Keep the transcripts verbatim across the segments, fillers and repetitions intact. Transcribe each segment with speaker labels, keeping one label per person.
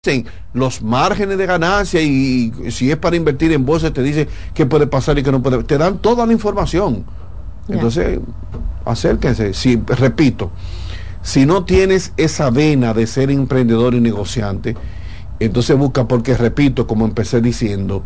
Speaker 1: los márgenes de ganancia y, y si es para invertir en bolsa te dice qué puede pasar y qué no puede, te dan toda la información. Yeah. Entonces acérquense. Si, repito, si no tienes esa vena de ser emprendedor y negociante, entonces busca, porque repito, como empecé diciendo,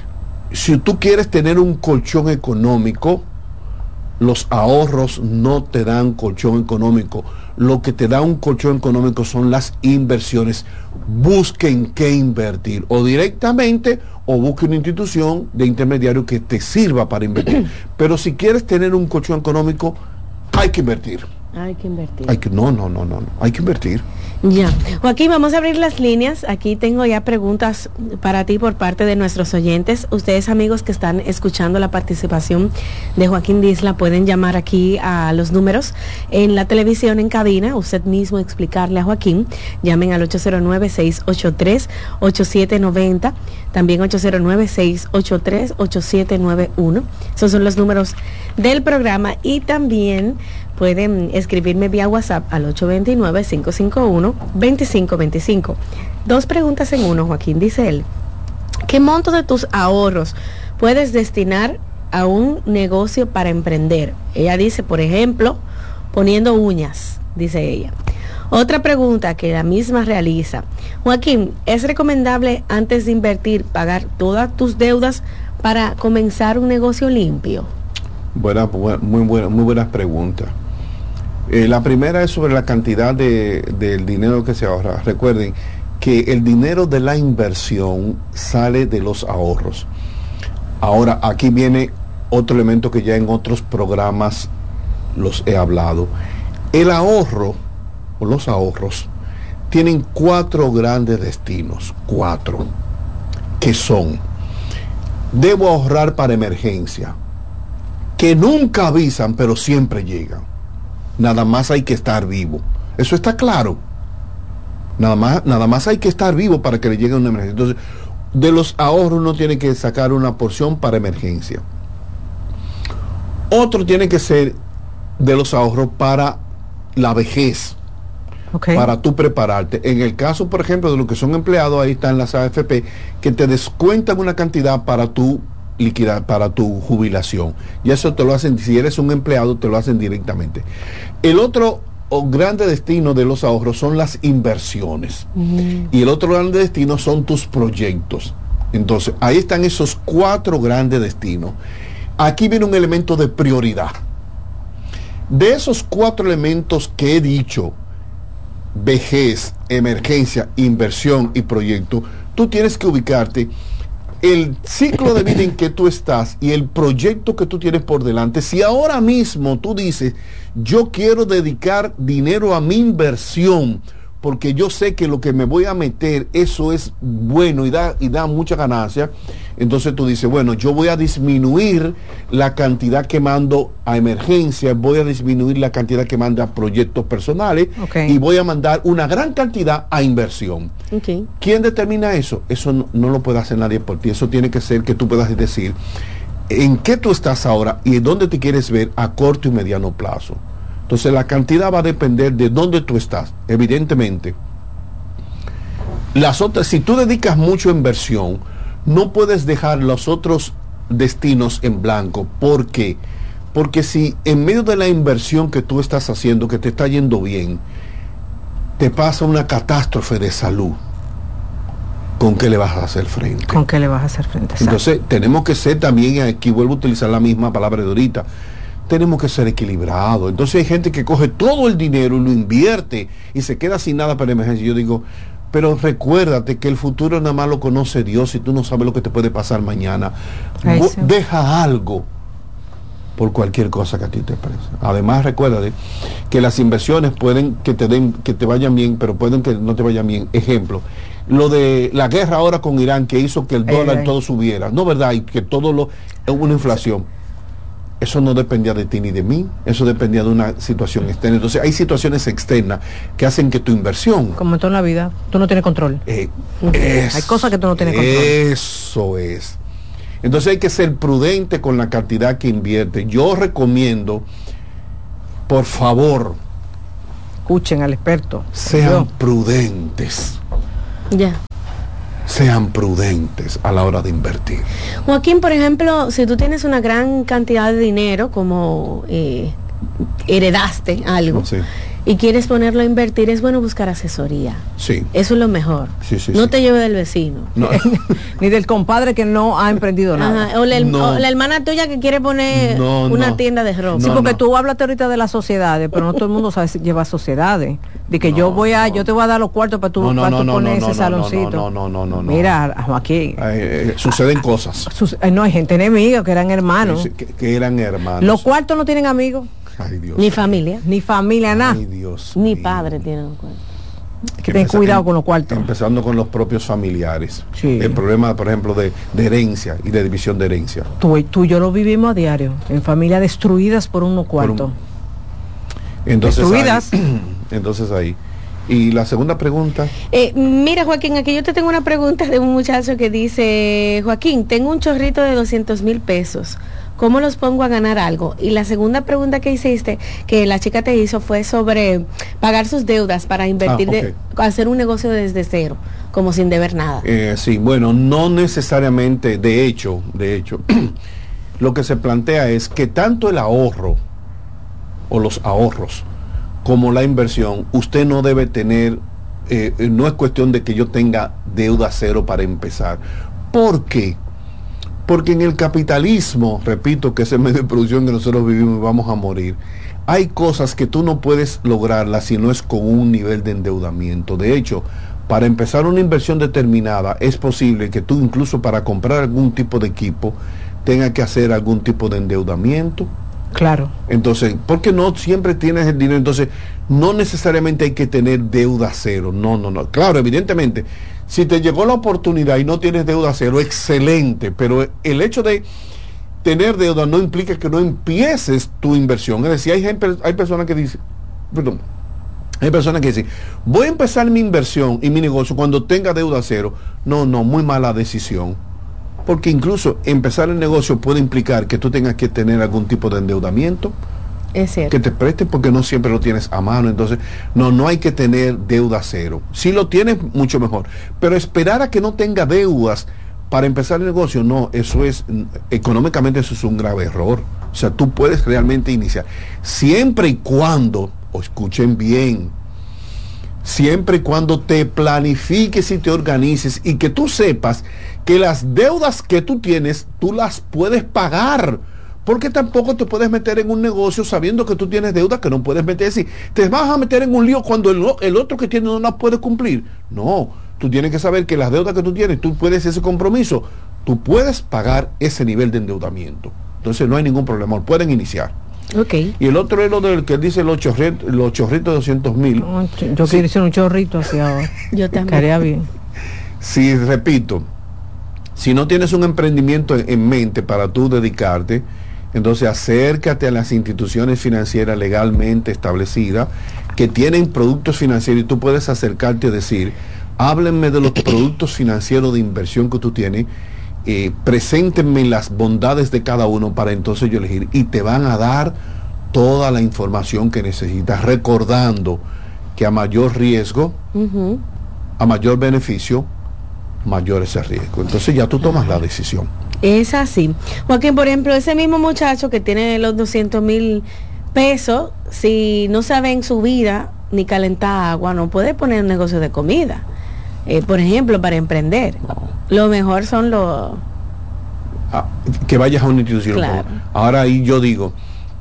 Speaker 1: si tú quieres tener un colchón económico, los ahorros no te dan colchón económico. Lo que te da un colchón económico son las inversiones. Busquen qué invertir, o directamente, o busque una institución de intermediario que te sirva para invertir. Pero si quieres tener un colchón económico, hay que invertir.
Speaker 2: Hay que invertir.
Speaker 1: Hay que, no, no, no, no, no, hay que invertir.
Speaker 2: Ya. Joaquín, vamos a abrir las líneas. Aquí tengo ya preguntas para ti por parte de nuestros oyentes. Ustedes, amigos que están escuchando la participación de Joaquín Disla, pueden llamar aquí a los números en la televisión en cabina, usted mismo explicarle a Joaquín. Llamen al ocho cero nueve, seis ocho tres, ocho siete nueve cero, también ocho cero nueve, seis ocho tres, ocho siete nueve uno. Esos son los números del programa, y también pueden escribirme vía WhatsApp al ocho dos nueve, cinco cinco uno, dos cinco dos cinco. Dos preguntas en uno, Joaquín. Dice él, ¿qué monto de tus ahorros puedes destinar a un negocio para emprender? Ella dice, por ejemplo, poniendo uñas, dice ella. Otra pregunta que la misma realiza, Joaquín, ¿es recomendable antes de invertir pagar todas tus deudas para comenzar un negocio limpio?
Speaker 1: Buena, muy buena, muy buenas preguntas. Eh, la primera es sobre la cantidad de, del dinero que se ahorra. Recuerden que el dinero de la inversión sale de los ahorros. Ahora, aquí viene otro elemento que ya en otros programas los he hablado. El ahorro, o los ahorros, tienen cuatro grandes destinos. Cuatro. Que son: debo ahorrar para emergencia, que nunca avisan, pero siempre llegan. Nada más hay que estar vivo. Eso está claro. Nada más, nada más hay que estar vivo para que le llegue una emergencia. Entonces, de los ahorros uno tiene que sacar una porción para emergencia. Otro tiene que ser de los ahorros para la vejez. Okay. Para tú prepararte. En el caso, por ejemplo, de los que son empleados, ahí están las A F P, que te descuentan una cantidad para tu liquidar, para tu jubilación. Y eso te lo hacen, si eres un empleado, te lo hacen directamente. El otro o grande destino de los ahorros son las inversiones. Uh-huh. Y el otro grande destino son tus proyectos. Entonces, ahí están esos cuatro grandes destinos. Aquí viene un elemento de prioridad. De esos cuatro elementos que he dicho, vejez, emergencia, inversión y proyecto, tú tienes que ubicarte el ciclo de vida en que tú estás y el proyecto que tú tienes por delante. Si ahora mismo tú dices, yo quiero dedicar dinero a mi inversión, porque yo sé que lo que me voy a meter, eso es bueno y da, y da mucha ganancia, entonces tú dices, bueno, yo voy a disminuir la cantidad que mando a emergencia, voy a disminuir la cantidad que mando a proyectos personales, okay, y voy a mandar una gran cantidad a inversión. Okay. ¿Quién determina eso? Eso no, no lo puede hacer nadie por ti. Eso tiene que ser que tú puedas decir en qué tú estás ahora y en dónde te quieres ver a corto y mediano plazo. Entonces la cantidad va a depender de dónde tú estás, evidentemente. Las otras, si tú dedicas mucho a inversión, no puedes dejar los otros destinos en blanco. ¿Por qué? Porque si en medio de la inversión que tú estás haciendo, que te está yendo bien, te pasa una catástrofe de salud, ¿con qué le vas a hacer frente?
Speaker 2: ¿Con qué le vas a hacer frente? Exacto.
Speaker 1: Entonces tenemos que ser también, aquí vuelvo a utilizar la misma palabra de ahorita, tenemos que ser equilibrados. Entonces hay gente que coge todo el dinero y lo invierte y se queda sin nada para emergencia. Yo digo, pero recuérdate que el futuro nada más lo conoce Dios y tú no sabes lo que te puede pasar mañana. Ay, sí. Deja algo por cualquier cosa que a ti te parezca. Además, recuérdate que las inversiones pueden que te den, que te vayan bien, pero pueden que no te vayan bien. Ejemplo, lo de la guerra ahora con Irán, que hizo que el dólar ay, todo subiera, ¿no, verdad? Y que todo lo, una inflación. Eso no dependía de ti ni de mí, eso dependía de una situación externa. Entonces hay situaciones externas que hacen que tu inversión...
Speaker 2: Como en toda la vida, tú no tienes control.
Speaker 1: Eh,
Speaker 2: uh-huh. es, hay cosas que tú no tienes control.
Speaker 1: Eso es. Entonces hay que ser prudente con la cantidad que invierte. Yo recomiendo, por favor...
Speaker 2: Escuchen al experto.
Speaker 1: Sean Yo. prudentes.
Speaker 2: Ya. Yeah.
Speaker 1: Sean prudentes a la hora de invertir.
Speaker 2: Joaquín, por ejemplo, si tú tienes una gran cantidad de dinero, como eh, heredaste algo, sí, y quieres ponerlo a invertir, es bueno buscar asesoría.
Speaker 1: Sí.
Speaker 2: Eso es lo mejor.
Speaker 1: Sí, sí,
Speaker 2: no
Speaker 1: sí.
Speaker 2: te lleves del vecino.
Speaker 3: No. Ni del compadre que no ha emprendido nada.
Speaker 2: Ajá. O, la,
Speaker 1: no.
Speaker 2: o la hermana tuya que quiere poner
Speaker 1: no,
Speaker 2: una
Speaker 1: no.
Speaker 2: tienda de ropa.
Speaker 3: Sí,
Speaker 1: no,
Speaker 3: porque
Speaker 1: no.
Speaker 3: tú hablaste ahorita de las sociedades, pero no todo el mundo sabe llevar sociedades. De que no, yo voy a, no. yo te voy a dar los cuartos para tú,
Speaker 1: no, no,
Speaker 3: para tú
Speaker 1: no,
Speaker 3: poner
Speaker 1: no,
Speaker 3: ese
Speaker 1: no,
Speaker 3: saloncito.
Speaker 1: No, no, no, no, no.
Speaker 3: Mira, Joaquín.
Speaker 1: Eh, suceden cosas.
Speaker 3: Sus, eh, no, hay gente enemiga que eran hermanos.
Speaker 1: Que, que eran hermanos.
Speaker 3: Los cuartos no tienen amigos.
Speaker 1: Ay, Dios.
Speaker 2: Ni familia.
Speaker 3: Ni familia, nada.
Speaker 1: Ay, Dios.
Speaker 2: Ni
Speaker 1: mío.
Speaker 2: padre tienen un cuarto.
Speaker 3: Que ten cuidado con los cuartos.
Speaker 1: Empezando con los propios familiares.
Speaker 3: Sí.
Speaker 1: El problema, por ejemplo, de, de herencia y de división de herencia.
Speaker 3: Tú, tú y yo lo vivimos a diario, en familias destruidas por unos cuartos.
Speaker 1: Un... Entonces,
Speaker 3: destruidas.
Speaker 1: Ahí, entonces ahí. Y la segunda pregunta.
Speaker 2: Eh, mira, Joaquín, aquí yo te tengo una pregunta de un muchacho que dice, Joaquín, tengo un chorrito de doscientos mil pesos. ¿Cómo los pongo a ganar algo? Y la segunda pregunta que hiciste, que la chica te hizo, fue sobre pagar sus deudas para invertir, ah, okay. de, hacer un negocio desde cero, como sin deber nada.
Speaker 1: Eh, sí, bueno, no necesariamente, de hecho, de hecho, lo que se plantea es que tanto el ahorro o los ahorros como la inversión, usted no debe tener, eh, no es cuestión de que yo tenga deuda cero para empezar. ¿Por qué? Porque en el capitalismo, repito que ese medio de producción que nosotros vivimos y vamos a morir, hay cosas que tú no puedes lograrlas si no es con un nivel de endeudamiento. De hecho, para empezar una inversión determinada, es posible que tú incluso para comprar algún tipo de equipo tengas que hacer algún tipo de endeudamiento.
Speaker 3: Claro.
Speaker 1: Entonces, porque no siempre tienes el dinero, entonces no necesariamente hay que tener deuda cero. No, no, no. Claro, evidentemente, si te llegó la oportunidad y no tienes deuda cero, excelente, pero el hecho de tener deuda no implica que no empieces tu inversión. Es decir, hay gente, hay personas que dicen, perdón, hay personas que dicen, voy a empezar mi inversión y mi negocio cuando tenga deuda cero. No, no, muy mala decisión. Porque incluso empezar el negocio puede implicar que tú tengas que tener algún tipo de endeudamiento.
Speaker 2: Es cierto.
Speaker 1: Que te presten porque no siempre lo tienes a mano. Entonces, no, no hay que tener deuda cero. Si lo tienes, mucho mejor. Pero esperar a que no tenga deudas para empezar el negocio, no, eso es, económicamente eso es un grave error. O sea, tú puedes realmente iniciar. Siempre y cuando, o escuchen bien, siempre y cuando te planifiques y te organices y que tú sepas que las deudas que tú tienes, tú las puedes pagar, porque tampoco te puedes meter en un negocio sabiendo que tú tienes deudas que no puedes meter. Es decir, te vas a meter en un lío cuando el, el otro que tiene no las puede cumplir. No, tú tienes que saber que las deudas que tú tienes, tú puedes ese compromiso, tú puedes pagar ese nivel de endeudamiento. Entonces no hay ningún problema, pueden iniciar.
Speaker 2: Okay.
Speaker 1: Y el otro es lo del que dice los chorritos, los chorritos de doscientos mil.
Speaker 3: Oh, yo sí. quiero hacer un chorrito hacia ahora.
Speaker 2: Yo también.
Speaker 3: Quedaría bien.
Speaker 1: Sí, repito, si no tienes un emprendimiento en, en mente para tú dedicarte, entonces acércate a las instituciones financieras legalmente establecidas que tienen productos financieros y tú puedes acercarte y decir, háblenme de los productos financieros de inversión que tú tienes. Eh, preséntenme las bondades de cada uno para entonces yo elegir y te van a dar toda la información que necesitas, recordando que a mayor riesgo, uh-huh. a mayor beneficio, mayor es el riesgo. Entonces ya tú tomas la decisión.
Speaker 2: Es así. Joaquín, por ejemplo, ese mismo muchacho que tiene los doscientos mil pesos, si no sabe en su vida ni calentar agua, no puede poner un negocio de comida. Eh, por ejemplo, para emprender. Lo mejor son los...
Speaker 1: Ah, que vayas a una institución.
Speaker 2: Claro.
Speaker 1: Ahora ahí yo digo,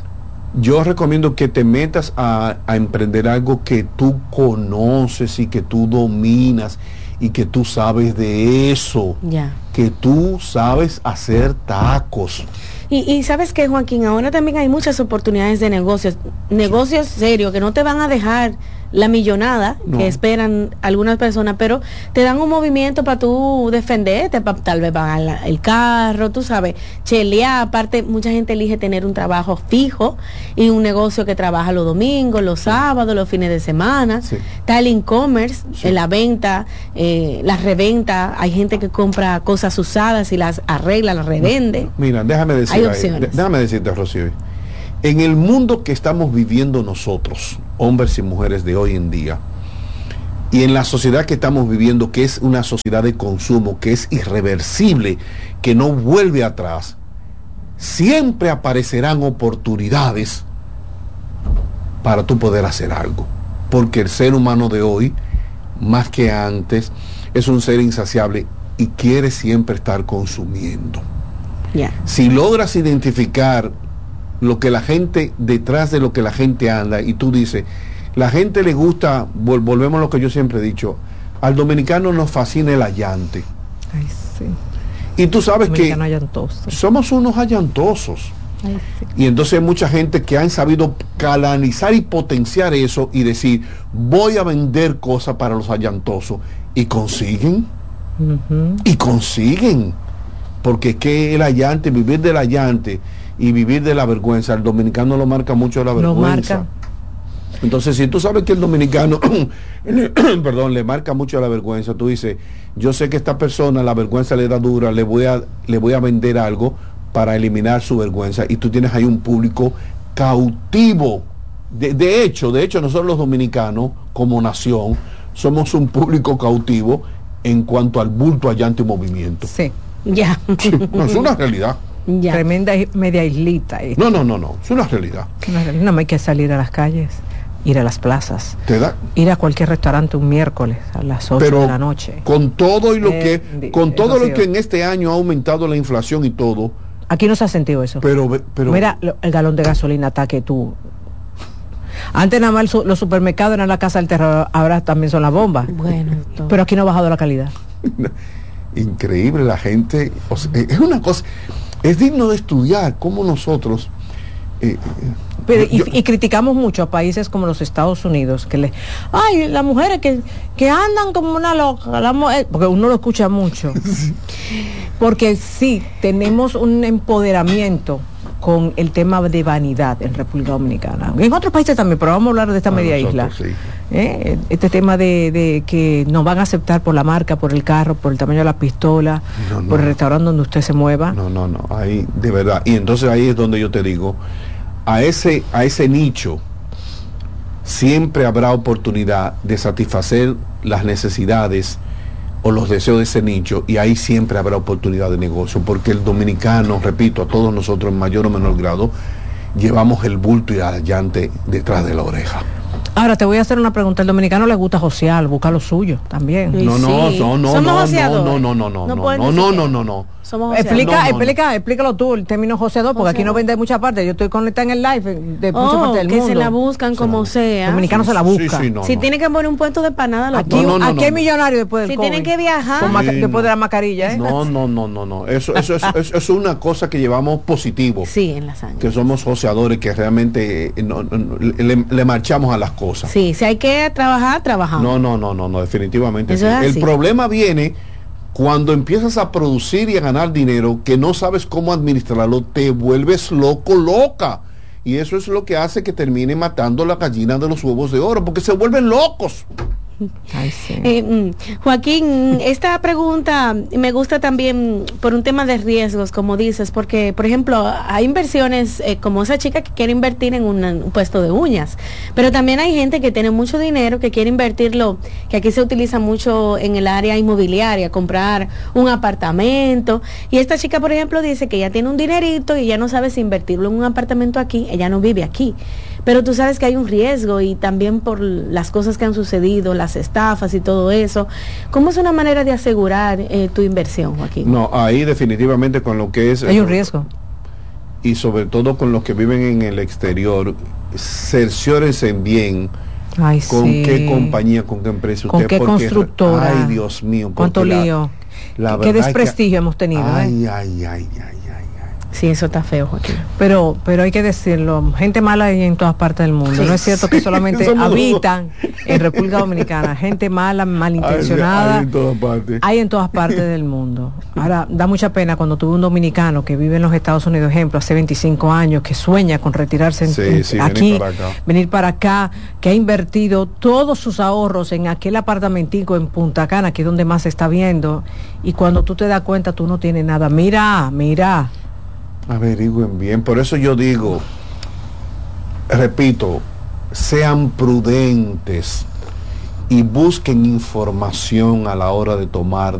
Speaker 1: yo recomiendo que te metas a, a emprender algo que tú conoces y que tú dominas y que tú sabes de eso.
Speaker 2: Ya.
Speaker 1: Que tú sabes hacer tacos.
Speaker 2: Y, y sabes que, Joaquín, ahora también hay muchas oportunidades de negocios, negocios serios que no te van a dejar la millonada no. que esperan algunas personas, pero te dan un movimiento para tú defenderte, para tal vez pagar la, el carro, tú sabes, chelear. Aparte, mucha gente elige tener un trabajo fijo y un negocio que trabaja los domingos, los sí. sábados, los fines de semana. Sí. Está el e-commerce, sí. en la venta, eh, la reventa. Hay gente que compra cosas usadas y las arregla, las revende.
Speaker 1: Mira, déjame decir,
Speaker 2: hay opciones.
Speaker 1: Déjame decirte, Rocío, en el mundo que estamos viviendo nosotros, hombres y mujeres de hoy en día, Y en la sociedad que estamos viviendo, que es una sociedad de consumo, que es irreversible, que no vuelve atrás, siempre aparecerán oportunidades para tú poder hacer algo. Porque el ser humano de hoy, más que antes, es un ser insaciable y quiere siempre estar consumiendo. Yeah. Si logras identificar lo que la gente, detrás de lo que la gente anda, y tú dices, la gente le gusta, vol volvemos a lo que yo siempre he dicho, al dominicano nos fascina el allante.
Speaker 3: Ay, sí.
Speaker 1: Y tú sabes que
Speaker 3: allantoso.
Speaker 1: Somos unos allantosos.
Speaker 3: Ay, sí.
Speaker 1: Y entonces hay mucha gente que han sabido canalizar y potenciar eso y decir, voy a vender cosas para los allantosos. Y consiguen. Uh-huh. Y consiguen. Porque es que el allante, vivir del allante y vivir de la vergüenza, el dominicano lo marca mucho la vergüenza. Lo marca. Entonces, si tú sabes que el dominicano, perdón, le marca mucho la vergüenza, tú dices, yo sé que esta persona la vergüenza le da dura, le voy a, le voy a vender algo para eliminar su vergüenza, y tú tienes ahí un público cautivo. De, de hecho, de hecho, nosotros los dominicanos, como nación, somos un público cautivo en cuanto al bulto, allante y movimiento.
Speaker 3: Sí.
Speaker 2: Ya.
Speaker 1: Sí, no, es una realidad.
Speaker 3: Ya. Tremenda media islita. Esta.
Speaker 1: No, no, no, no, es una realidad.
Speaker 3: Una realidad. No, hay que salir a las calles, ir a las plazas,
Speaker 1: ¿te da?
Speaker 3: Ir a cualquier restaurante un miércoles a las ocho
Speaker 1: Pero
Speaker 3: de la noche.
Speaker 1: Con todo y lo
Speaker 3: eh,
Speaker 1: que, con todo lo que en este año ha aumentado la inflación y todo.
Speaker 3: Aquí no se ha sentido eso.
Speaker 1: Pero, pero
Speaker 3: mira, el galón de gasolina está que tú. Antes nada más los supermercados eran la casa del terror, ahora también son las bombas.
Speaker 2: Bueno,
Speaker 3: todo. Pero aquí no ha bajado la calidad.
Speaker 1: Increíble la gente, o sea, es una cosa, es digno de estudiar cómo nosotros eh,
Speaker 3: pero, yo, y, y criticamos mucho a países como los Estados Unidos, que le, ay, las mujeres que, que andan como una loca, la mujer, porque uno lo escucha mucho, sí. Porque sí, tenemos un empoderamiento con el tema de vanidad en República Dominicana, en otros países también, pero vamos a hablar de esta media isla. Sí. ¿Eh? Este tema de, de que nos van a aceptar por la marca, por el carro, por el tamaño de la pistola, no, no, por el restaurante donde usted se mueva.
Speaker 1: No, no, no, ahí de verdad. Y entonces ahí es donde yo te digo, a ese, a ese nicho siempre habrá oportunidad de satisfacer las necesidades o los deseos de ese nicho, y ahí siempre habrá oportunidad de negocio, porque el dominicano, repito, a todos nosotros en mayor o menor grado, llevamos el bulto y el allante detrás de la oreja.
Speaker 3: Ahora te voy a hacer una pregunta. El dominicano le gusta josear, busca lo suyo también.
Speaker 1: No, no, sí. no, no, no, no, no, no, no, no, no, no, no, no, no, no.
Speaker 3: Somos explica, no, no, explica, no. explícalo tú el término joseador, porque joseador. Aquí no vende de muchas partes. Yo estoy conectada en el live de
Speaker 2: oh,
Speaker 3: muchas partes del
Speaker 2: que
Speaker 3: mundo.
Speaker 2: Que se la buscan como
Speaker 3: sí.
Speaker 2: sea.
Speaker 3: El dominicano sí, se la busca.
Speaker 1: Sí, sí, no,
Speaker 2: si
Speaker 1: no.
Speaker 2: tiene que poner un puesto de empanada, lo
Speaker 3: aquí,
Speaker 1: no, no,
Speaker 3: aquí
Speaker 1: no,
Speaker 3: hay
Speaker 1: no.
Speaker 3: millonarios después del
Speaker 2: Si
Speaker 3: COVID.
Speaker 2: tienen que viajar.
Speaker 3: Con
Speaker 1: sí,
Speaker 3: después
Speaker 1: no.
Speaker 3: de la mascarilla, ¿eh?
Speaker 1: No, no, no, no, no. Eso, eso, es, eso, eso es una cosa que llevamos positivo.
Speaker 2: Sí, en la sangre.
Speaker 1: Que somos joseadores, que realmente eh, no, no, le, le marchamos a las cosas.
Speaker 2: Sí, si hay que trabajar, trabajamos.
Speaker 1: No, no, no, no, no, definitivamente.
Speaker 2: Eso
Speaker 1: Sí.
Speaker 2: es
Speaker 1: El
Speaker 2: así.
Speaker 1: problema viene cuando empiezas a producir y a ganar dinero que no sabes cómo administrarlo, te vuelves loco, loca. Y eso es lo que hace que termine matando la gallina de los huevos de oro, porque se vuelven locos.
Speaker 3: Ay, sí.
Speaker 2: eh, Joaquín, esta pregunta me gusta también por un tema de riesgos, como dices, porque, por ejemplo, hay inversiones eh, como esa chica que quiere invertir en una, un puesto de uñas, pero también hay gente que tiene mucho dinero que quiere invertirlo, que aquí se utiliza mucho en el área inmobiliaria, comprar un apartamento, y esta chica, por ejemplo, dice que ella tiene un dinerito y ella no sabe si invertirlo en un apartamento aquí, ella no vive aquí. Pero tú sabes que hay un riesgo, y también por las cosas que han sucedido, las estafas y todo eso. ¿Cómo es una manera de asegurar eh, tu inversión, Joaquín?
Speaker 1: No, ahí definitivamente con lo que es...
Speaker 3: Hay un riesgo.
Speaker 1: Y sobre todo con los que viven en el exterior, cerciórense bien.
Speaker 3: Ay,
Speaker 1: con
Speaker 3: sí.
Speaker 1: qué compañía, con qué empresa
Speaker 3: con
Speaker 1: usted,
Speaker 3: qué
Speaker 1: porque,
Speaker 3: constructora.
Speaker 1: Ay, Dios mío.
Speaker 3: Cuánto lío.
Speaker 1: La, la
Speaker 3: qué desprestigio que, hemos tenido.
Speaker 1: Ay,
Speaker 3: ¿eh?
Speaker 1: ay, ay, ay, ay.
Speaker 2: Sí, eso está feo, Joaquín.
Speaker 3: Pero, pero hay que decirlo, gente mala hay en todas partes del mundo. Sí, no es cierto que solamente habitan en República Dominicana. Gente mala, malintencionada. Hay, hay en todas partes. Hay en todas partes del mundo. Ahora, da mucha pena cuando tuve un dominicano que vive en los Estados Unidos, ejemplo, hace veinticinco años, que sueña con retirarse en,
Speaker 1: sí,
Speaker 3: en,
Speaker 1: sí,
Speaker 3: aquí,
Speaker 1: venir para acá.
Speaker 3: venir para acá, que ha invertido todos sus ahorros en aquel apartamentico en Punta Cana, que es donde más se está viendo, y cuando tú te das cuenta, tú no tienes nada. Mira, mira.
Speaker 1: Averigüen bien, por eso yo digo, repito, sean prudentes y busquen información a la hora de tomar